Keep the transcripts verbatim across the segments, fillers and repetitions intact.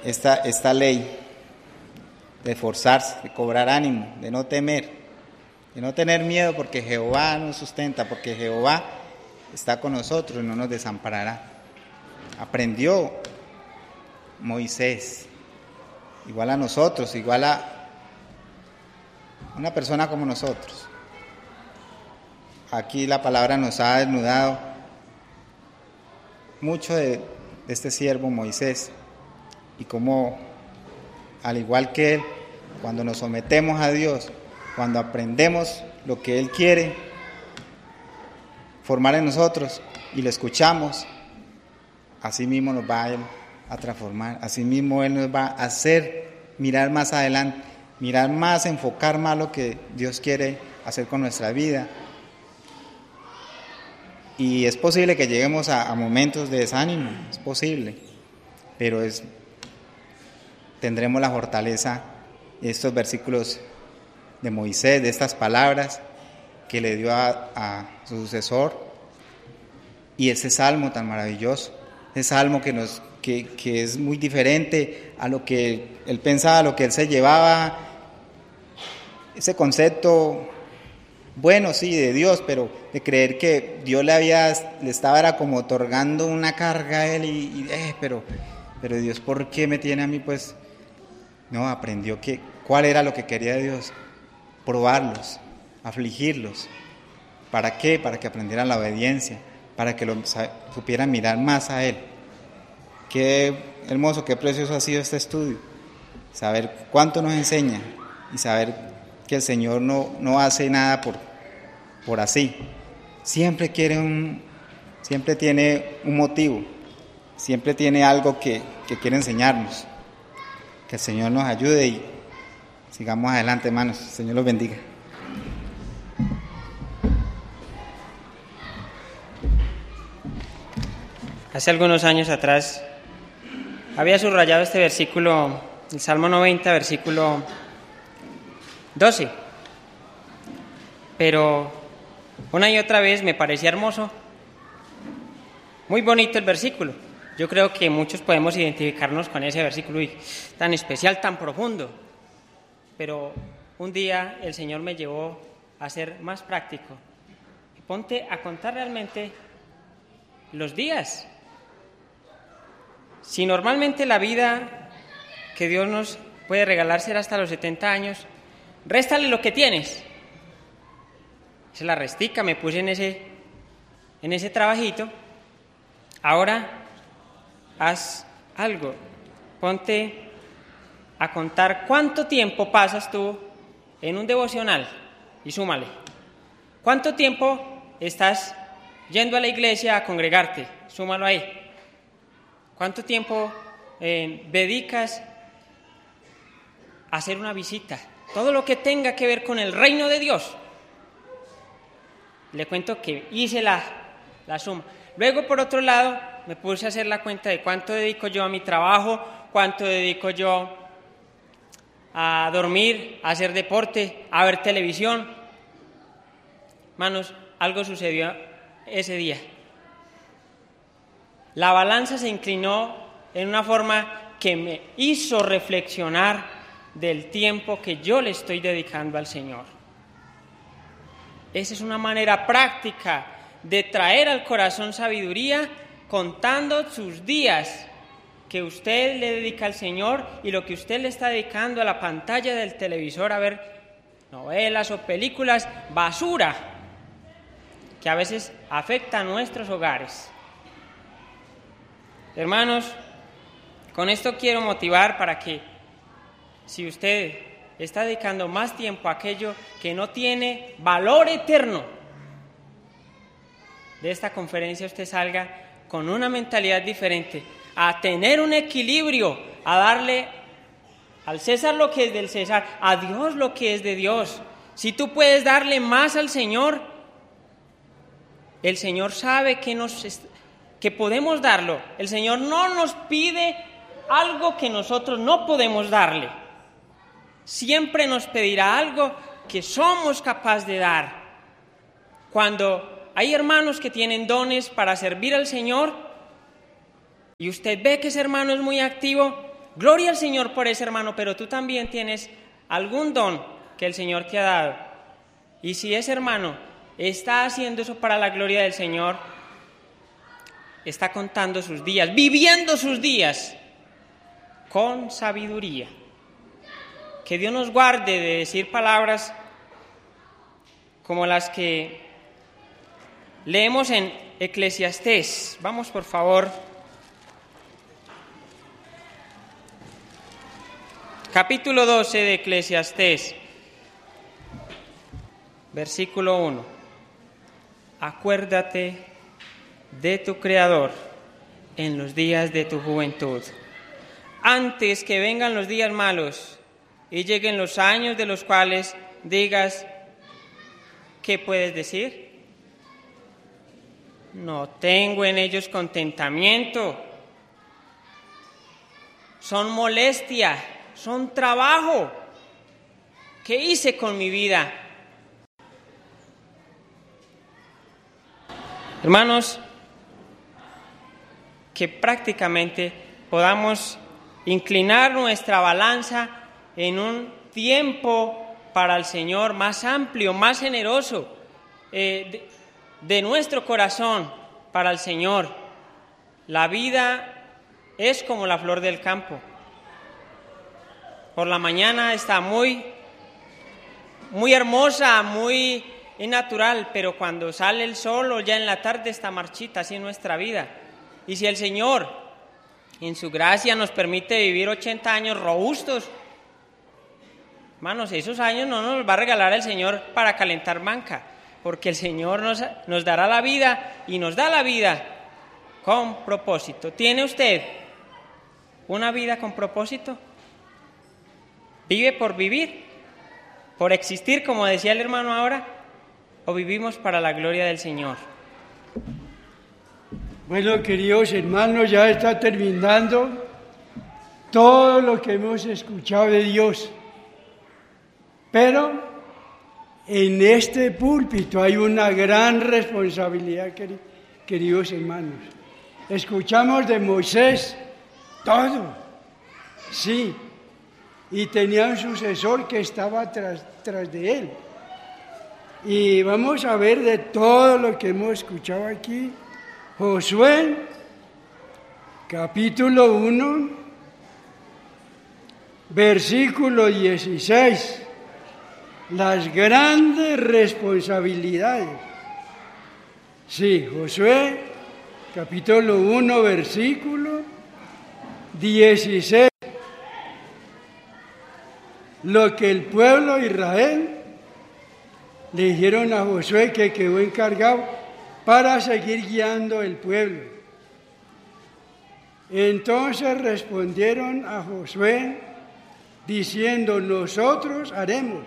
esta, esta ley de esforzarse, de cobrar ánimo, de no temer, de no tener miedo, porque Jehová nos sustenta, porque Jehová está con nosotros y no nos desamparará. Aprendió Moisés, igual a nosotros, igual a una persona como nosotros. Aquí la palabra nos ha desnudado mucho de, de este siervo Moisés y cómo, al igual que él, cuando nos sometemos a Dios, cuando aprendemos lo que Él quiere formar en nosotros y lo escuchamos, así mismo nos va a, Él a transformar, así mismo Él nos va a hacer mirar más adelante, mirar más, enfocar más lo que Dios quiere hacer con nuestra vida. Y es posible que lleguemos a, a momentos de desánimo, es posible, pero es, tendremos la fortaleza de estos versículos de Moisés, de estas palabras que le dio a, a su sucesor, y ese salmo tan maravilloso, ese salmo que, nos, que, que es muy diferente a lo que él pensaba, a lo que él se llevaba, ese concepto bueno, sí, de Dios, pero de creer que Dios le había, le estaba era como otorgando una carga a él, y, y eh, pero, pero Dios, ¿por qué me tiene a mí? Pues no, aprendió que cuál era lo que quería Dios, probarlos, afligirlos. ¿Para qué? Para que aprendieran la obediencia, para que lo supieran mirar más a Él. Qué hermoso, qué precioso ha sido este estudio, saber cuánto nos enseña y saber que el Señor no, no hace nada por, por así. Siempre quiere un, siempre tiene un motivo, siempre tiene algo que, que quiere enseñarnos. Que el Señor nos ayude y sigamos adelante, hermanos. El Señor los bendiga. Hace algunos años atrás había subrayado este versículo, el Salmo noventa, versículo doce. Pero una y otra vez me parecía hermoso, muy bonito el versículo. Yo creo que muchos podemos identificarnos con ese versículo, y tan especial, tan profundo. Pero un día el Señor me llevó a ser más práctico. Y ponte a contar realmente los días. Si normalmente la vida que Dios nos puede regalar será hasta los setenta años, réstale lo que tienes. Esa es la restica, me puse en ese, en ese trabajito. Ahora haz algo, ponte a contar cuánto tiempo pasas tú en un devocional y súmale. ¿Cuánto tiempo estás yendo a la iglesia a congregarte? Súmalo ahí. ¿Cuánto tiempo eh, dedicas a hacer una visita? Todo lo que tenga que ver con el reino de Dios. Le cuento que hice la, la suma. Luego, por otro lado, me puse a hacer la cuenta de cuánto dedico yo a mi trabajo, cuánto dedico yo a dormir, a hacer deporte, a ver televisión. Hermanos, algo sucedió ese día. La balanza se inclinó en una forma que me hizo reflexionar del tiempo que yo le estoy dedicando al Señor. Esa es una manera práctica de traer al corazón sabiduría, contando sus días que usted le dedica al Señor y lo que usted le está dedicando a la pantalla del televisor a ver novelas o películas basura que a veces afecta a nuestros hogares. Hermanos, con esto quiero motivar para que, si usted está dedicando más tiempo a aquello que no tiene valor eterno, de esta conferencia usted salga con una mentalidad diferente, a tener un equilibrio, a darle al César lo que es del César, a Dios lo que es de Dios. Si tú puedes darle más al Señor, el Señor sabe que, nos, que podemos darlo. El Señor no nos pide algo que nosotros no podemos darle. Siempre nos pedirá algo que somos capaces de dar. Cuando hay hermanos que tienen dones para servir al Señor y usted ve que ese hermano es muy activo, Gloria al Señor por ese hermano, pero tú también tienes algún don que el Señor te ha dado. Y si ese hermano está haciendo eso para la gloria del Señor, está contando sus días, viviendo sus días con sabiduría. Que Dios nos guarde de decir palabras como las que leemos en Eclesiastés. Vamos, por favor. Capítulo doce de Eclesiastés, versículo uno. Acuérdate de tu Creador en los días de tu juventud, antes que vengan los días malos y lleguen los años de los cuales digas, ¿qué puedes decir? No tengo en ellos contentamiento, son molestia, son trabajo. ¿Qué hice con mi vida? Hermanos, que prácticamente podamos inclinar nuestra balanza en un tiempo para el Señor más amplio, más generoso, eh, de, de nuestro corazón para el Señor. La vida es como la flor del campo. Por la mañana está muy, muy hermosa, muy natural, pero cuando sale el sol o ya en la tarde está marchita, así es nuestra vida. Y si el Señor, en su gracia, nos permite vivir ochenta años robustos, hermanos, esos años no nos va a regalar el Señor para calentar banca, porque el Señor nos, nos dará la vida y nos da la vida con propósito. ¿Tiene usted una vida con propósito? ¿Vive por vivir? ¿Por existir, como decía el hermano ahora? ¿O vivimos para la gloria del Señor? Bueno, queridos hermanos, ya está terminando todo lo que hemos escuchado de Dios. Pero en este púlpito hay una gran responsabilidad, queridos hermanos. Escuchamos de Moisés todo, sí, y tenía un sucesor que estaba tras, tras de él. Y vamos a ver de todo lo que hemos escuchado aquí. Josué, capítulo uno, versículo dieciséis. Las grandes responsabilidades. Sí, Josué, capítulo uno, versículo dieciséis. Lo que el pueblo de Israel le dijeron a Josué, que quedó encargado para seguir guiando el pueblo. Entonces respondieron a Josué diciendo, nosotros haremos,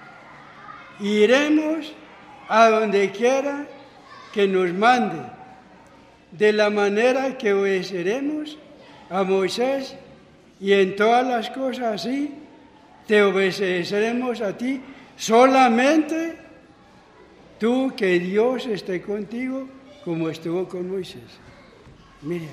iremos a donde quiera que nos mande, de la manera que obedeceremos a Moisés, y en todas las cosas así te obedeceremos a ti, solamente tú, que Dios esté contigo como estuvo con Moisés. Miren,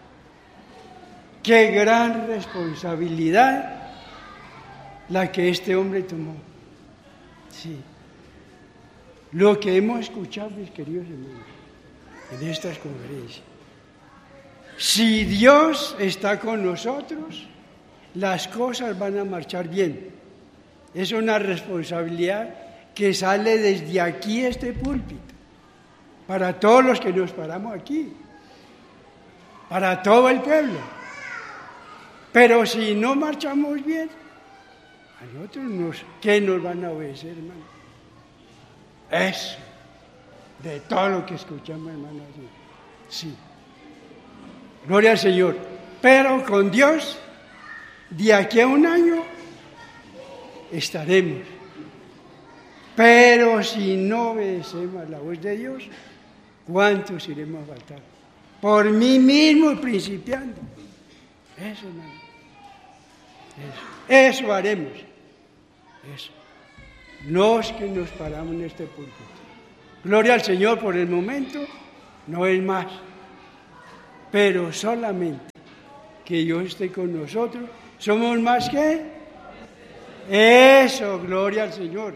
qué gran responsabilidad la que este hombre tomó. Sí. Lo que hemos escuchado, mis queridos hermanos, en estas conferencias. Si Dios está con nosotros, las cosas van a marchar bien. Es una responsabilidad que sale desde aquí, este púlpito, para todos los que nos paramos aquí, para todo el pueblo. Pero si no marchamos bien, a nosotros nos, ¿qué nos van a obedecer, hermano? Eso, de todo lo que escuchamos, hermano. Sí. Gloria al Señor. Pero con Dios, de aquí a un año, estaremos. Pero si no obedecemos a la voz de Dios, ¿cuántos iremos a faltar? Por mí mismo principiando. Eso, hermano. Eso. Eso haremos. Eso. No es que nos paramos en este púlpito. Gloria al Señor, por el momento, no es más. Pero solamente que Dios esté con nosotros ¿Somos más que? Eso, gloria al Señor.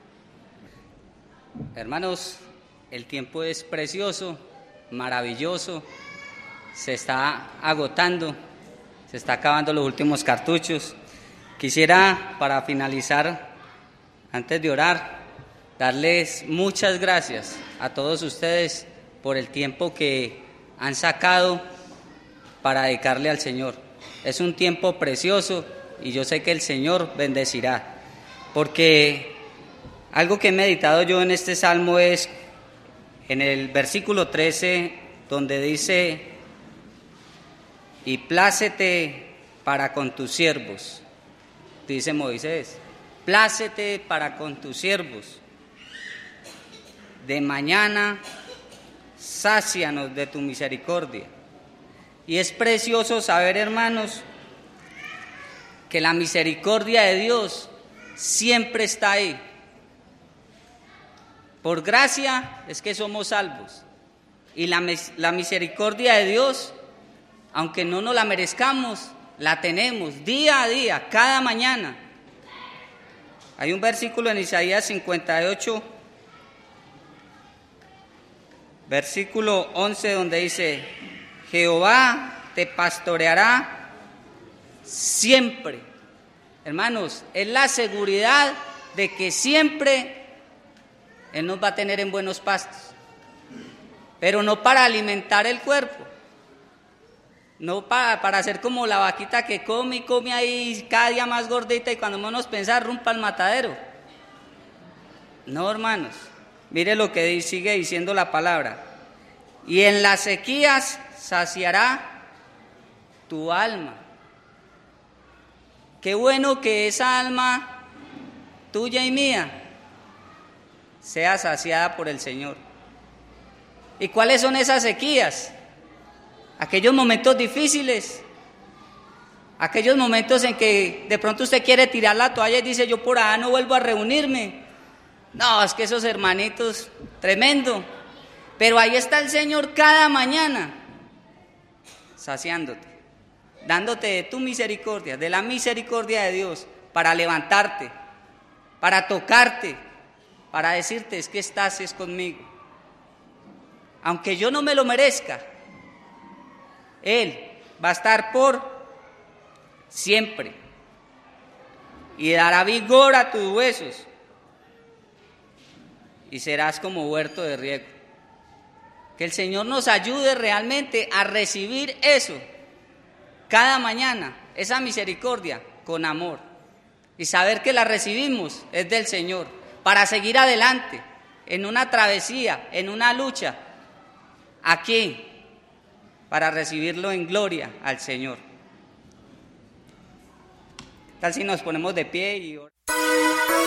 Hermanos, el tiempo es precioso, maravilloso, se está agotando, se está acabando los últimos cartuchos. Quisiera, para finalizar, antes de orar, darles muchas gracias a todos ustedes por el tiempo que han sacado para dedicarle al Señor. Es un tiempo precioso y yo sé que el Señor bendecirá, porque algo que he meditado yo en este salmo es en el versículo trece, donde dice: y plácete para con tus siervos, dice Moisés, plácete para con tus siervos, de mañana sácianos de tu misericordia. Y es precioso saber, hermanos, que la misericordia de Dios siempre está ahí. Por gracia es que somos salvos. Y la, la misericordia de Dios, aunque no nos la merezcamos, la tenemos día a día, cada mañana. Hay un versículo en Isaías cincuenta y ocho, versículo once, donde dice: Jehová te pastoreará siempre. Hermanos, es la seguridad de que siempre Él nos va a tener en buenos pastos, pero no para alimentar el cuerpo, no para, para ser como la vaquita que come y come ahí cada día más gordita y cuando menos pensar rumpa al matadero. No, hermanos, mire lo que sigue diciendo la palabra: y en las sequías saciará tu alma. Qué bueno que esa alma tuya y mía sea saciada por el Señor. ¿Y cuáles son esas sequías? Aquellos momentos difíciles, aquellos momentos en que de pronto usted quiere tirar la toalla y dice: yo por allá no vuelvo a reunirme. No, es que esos hermanitos, tremendo. Pero ahí está el Señor cada mañana, saciándote, dándote de tu misericordia, de la misericordia de Dios, para levantarte, para tocarte, para decirte: es que estás es conmigo. Aunque yo no me lo merezca, Él va a estar por siempre y dará vigor a tus huesos y serás como huerto de riego. Que el Señor nos ayude realmente a recibir eso cada mañana, esa misericordia con amor, y saber que la recibimos es del Señor, para seguir adelante en una travesía, en una lucha, aquí, para recibirlo en gloria al Señor. ¿Qué tal si nos ponemos de pie y oramos?